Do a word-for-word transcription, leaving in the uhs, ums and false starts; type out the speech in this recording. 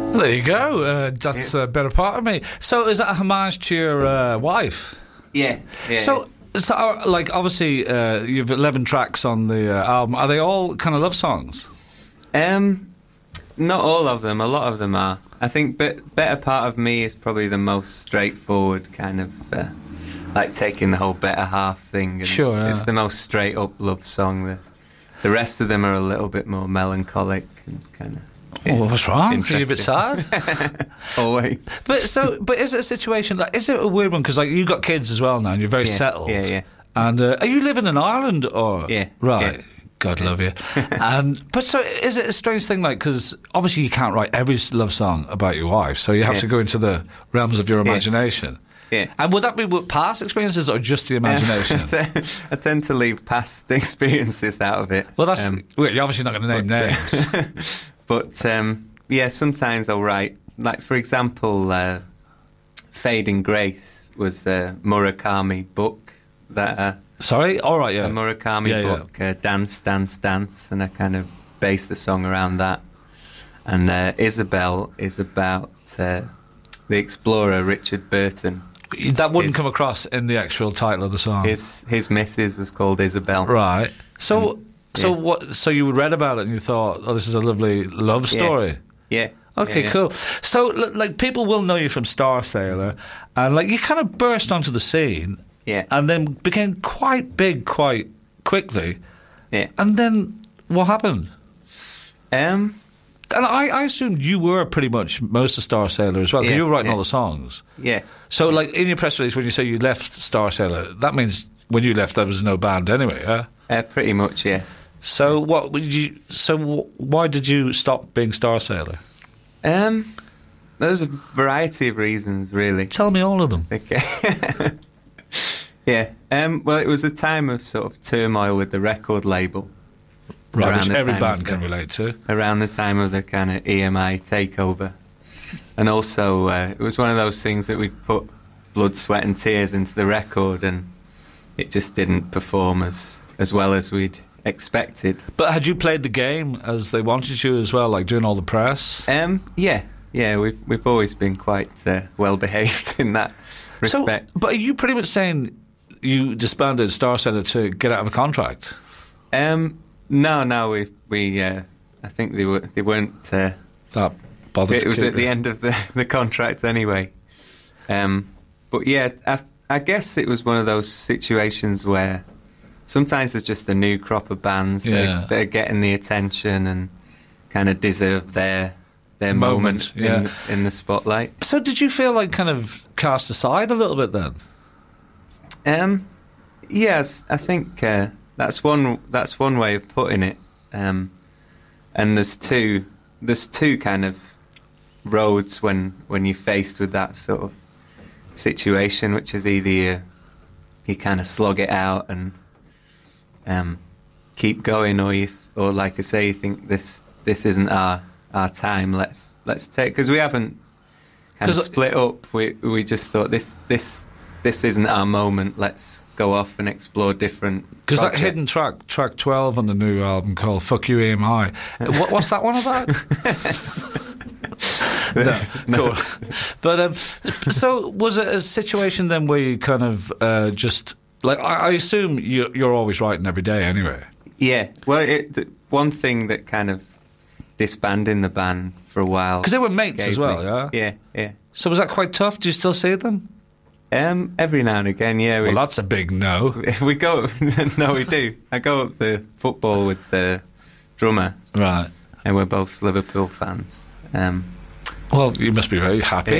There you go. Uh, that's a better part of me. So, is that a homage to your uh, wife? Yeah. yeah. So, so uh, like, obviously, uh, you've eleven tracks on the uh, album. Are they all kind of love songs? Um, not all of them. A lot of them are. I think be- Better Part of Me is probably the most straightforward kind of, uh, like taking the whole better half thing. And sure. Yeah. It's the most straight up love song. The, the rest of them are a little bit more melancholic and kind of. Yeah, oh, what's wrong? Are you a bit sad? Always. But so, but is it a situation like? Is it a weird one? Because like you got kids as well now, and you're very yeah, settled. Yeah, yeah. And uh, are you living in Ireland or? Yeah. Right. Yeah. God love you. And but so is it a strange thing? Like, because obviously you can't write every love song about your wife, so you have yeah. to go into the realms of your imagination. Yeah. Yeah. And would that be with past experiences or just the imagination? Uh, I tend to leave past experiences out of it. Well, that's um, well, you're obviously not going to name but, names. Uh, but um, yeah, sometimes I'll write. Like for example, uh, "Fading Grace" was a Murakami book that. Uh, Sorry, all right, yeah, a Murakami yeah, book, yeah. Uh, "Dance, Dance, Dance," and I kind of based the song around that. And uh, "Isabel" is about uh, the explorer Richard Burton. That wouldn't his, come across in the actual title of the song. His his missus was called Isabel. Right. So and, so yeah. what? So you read about it and you thought, oh, this is a lovely love story. Yeah. yeah. Okay, yeah, yeah. cool. So like people will know you from Star Sailor, and like you kind of burst onto the scene. Yeah. And then became quite big quite quickly. Yeah. And then what happened? Um. And I, I assumed you were pretty much most of Star Sailor as well, because yeah, you were writing yeah. all the songs. Yeah. So, like, in your press release, when you say you left Star Sailor, that means when you left, there was no band anyway, yeah? Uh, pretty much, yeah. So, what would you? So, why did you stop being Star Sailor? Um, there's a variety of reasons, really. Tell me all of them. Okay. yeah. Um. Well, it was a time of sort of turmoil with the record label. Right, which every time band of can the, relate to. Around the time of the kind of E M I takeover. And also, uh, it was one of those things that we'd put blood, sweat and tears into the record, and it just didn't perform as, as well as we'd expected. But had you played the game as they wanted you as well, like doing all the press? Um, yeah, yeah, we've we've always been quite uh, well behaved in that respect. So, but are you pretty much saying you disbanded Star Sailor to get out of a contract? Um, no, no, we we uh, I think they were they weren't uh, that bothered. It was at the end of the, the contract anyway. Um, but yeah, I, I guess it was one of those situations where sometimes there's just a new crop of bands yeah. that, that are getting the attention and kind of deserve their their moment, moment yeah. in, the, in the spotlight. So did you feel like kind of cast aside a little bit then? Um, yes, I think uh, that's one that's one way of putting it. Um, and there's two there's two kind of roads when when you're faced with that sort of situation, which is either you, you kind of slog it out and um, keep going, or you, or like I say, you think this this isn't our our time. Let's let's take, because we haven't kind of split up. We we just thought this this this isn't our moment. Let's go off and explore different. Because that hidden track, track twelve on the new album called "Fuck You E M I," what, what's that one about? no, no. Cool. But um, so was it a situation then where you kind of uh, just like I, I assume you, you're always writing every day anyway? Yeah. Well, it, the, one thing that kind of disbanding the band for a while, because they were mates as well, me, yeah. Yeah, yeah. So was that quite tough? Do you still see them? Um, every now and again, yeah. We, well, that's a big no. We go. No, we do. I go up to football with the drummer, right? And we're both Liverpool fans. Um, well, you must be very happy.